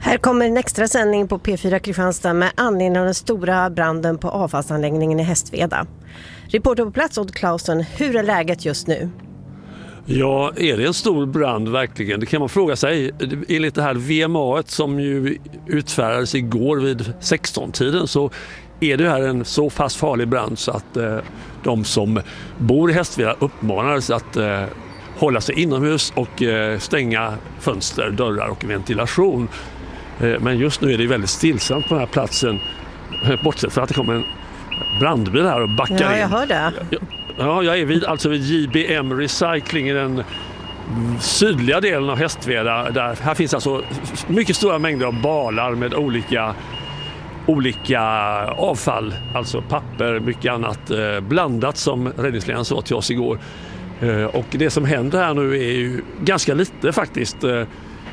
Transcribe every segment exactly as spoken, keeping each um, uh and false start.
Här kommer en extra sändning på P fyra Kristianstad med anledning av den stora branden på avfallsanläggningen i Hästveda. Reporter på plats, Odd Clausen, hur är läget just nu? Ja, är det en stor brand verkligen? Det kan man fråga sig. Enligt det här V M A som ju utfärdades igår vid sexton-tiden så är det här en så fast farlig brand så att eh, de som bor i Hästveda uppmanades att eh, hålla sig inomhus och eh, stänga fönster, dörrar och ventilation. Eh, men just nu är det väldigt stillsamt på den här platsen, bortsett från att det kommer en brandbil här och backar in. Ja, jag hör det. Ja, jag är vid, alltså vid J B M Recycling i den sydliga delen av Hästveda. Där, här finns alltså mycket stora mängder av balar med olika, olika avfall, alltså papper, mycket annat eh, blandat som räddningsledaren sa till oss igår. Eh, och det som händer här nu är ju ganska lite faktiskt. Eh,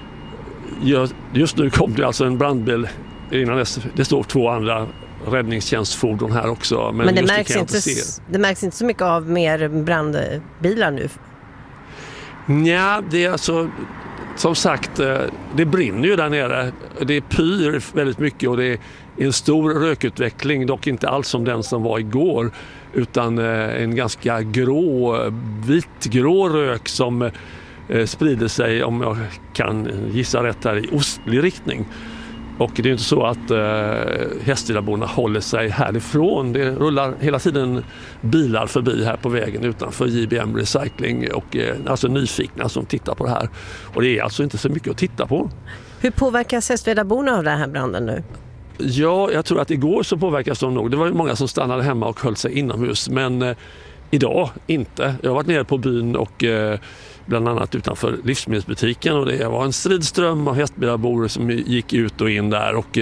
just nu kom det alltså en brandbil, innan det, det står två andra räddningstjänstfordon här också. Men, men det, just märks det, inte, inte se. det märks inte så mycket av mer brandbilar nu? Ja, det är alltså som sagt, det brinner ju där nere. Det pyr väldigt mycket och det är en stor rökutveckling, dock inte alls som den som var igår, utan en ganska grå, vitgrå rök som sprider sig, om jag kan gissa rätt, här i ostlig riktning. Och det är inte så att eh, Hästvedaborna håller sig härifrån. Det rullar hela tiden bilar förbi här på vägen utanför J B M Recycling och eh, alltså nyfikna som tittar på det här. Och det är alltså inte så mycket att titta på. Hur påverkas Hästvedaborna av den här branden nu? Ja, jag tror att igår så påverkas de nog. Det var ju många som stannade hemma och höll sig inomhus, men eh, idag inte. Jag har varit nere på byn och eh, bland annat utanför livsmedelsbutiken, och det var en stridström av Hästvedabor som gick ut och in där, och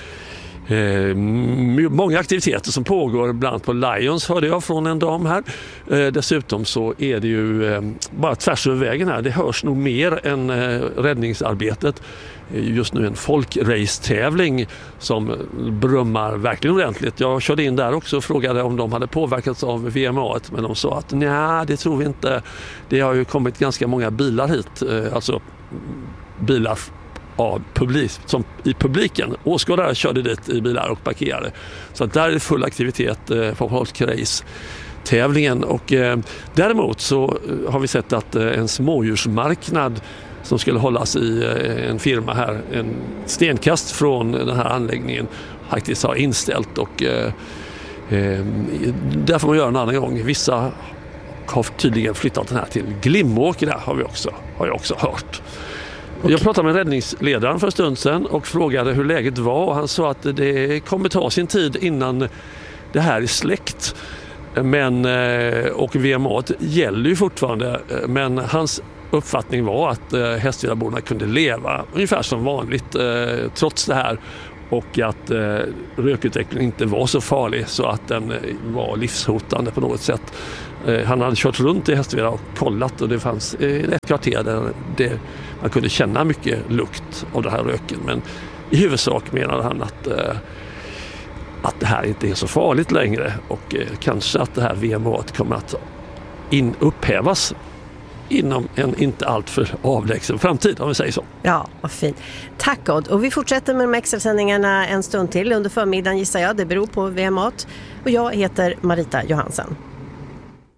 eh, många aktiviteter som pågår, bland annat på Lions hörde jag från en dam här. Eh, dessutom så är det ju eh, bara tvärs över vägen här. Det hörs nog mer än eh, räddningsarbetet. Just nu en folkrace-tävling som brummar verkligen ordentligt. Jag körde in där också och frågade om de hade påverkats av V M A, men de sa att nej, det tror vi inte. Det har ju kommit ganska många bilar hit, alltså bilar av publik, som i publiken. Åskådare körde dit i bilar och parkerade. Så att där är det full aktivitet på folkrace-tävlingen. Och eh, däremot så har vi sett att eh, en smådjursmarknad som skulle hållas i en firma här, en stenkast från den här anläggningen, faktiskt har inställt, och eh, eh, där får man göra en annan gång. Vissa har tydligen flyttat den här till Glimåker, där har vi också, har jag också hört. Okay. Jag pratade med räddningsledaren för en stund sedan och frågade hur läget var, och han sa att det kommer ta sin tid innan det här är släckt. Men, och V M A gäller ju fortfarande, men hans uppfattning var att eh, Hästvedaborna kunde leva ungefär som vanligt eh, trots det här, och att eh, rökutvecklingen inte var så farlig så att den eh, var livshotande på något sätt. Eh, han hade kört runt i Hästveda och kollat, och det fanns eh, ett kvarter där det, man kunde känna mycket lukt av den här röken, men i huvudsak menade han att eh, att det här inte är så farligt längre, och eh, kanske att det här V M A kommer att in, upphävas inom en inte alltför avlägsen framtid, om vi säger så. Ja, vad fint. Tack Odd. Och vi fortsätter med de extra sändningarna en stund till under förmiddagen, gissar jag. Det beror på V M A. Och jag heter Marita Johansson.